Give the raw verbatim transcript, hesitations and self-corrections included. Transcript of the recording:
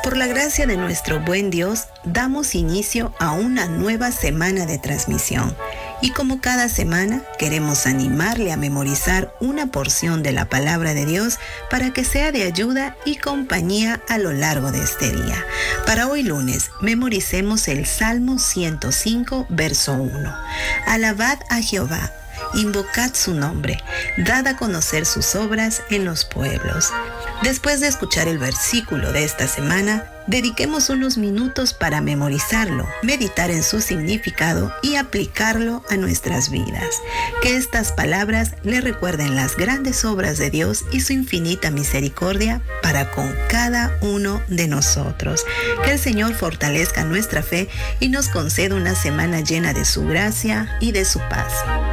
Por la gracia de nuestro buen Dios, damos inicio a una nueva semana de transmisión. Y como cada semana, queremos animarle a memorizar una porción de la palabra de Dios para que sea de ayuda y compañía a lo largo de este día. Para hoy lunes, memoricemos el Salmo ciento cinco, verso uno. Alabad a Jehová, invocad su nombre, dad a conocer sus obras en los pueblos. Después de escuchar el versículo de esta semana, dediquemos unos minutos para memorizarlo, meditar en su significado y aplicarlo a nuestras vidas. Que estas palabras le recuerden las grandes obras de Dios y su infinita misericordia para con cada uno de nosotros. Que el Señor fortalezca nuestra fe y nos conceda una semana llena de su gracia y de su paz.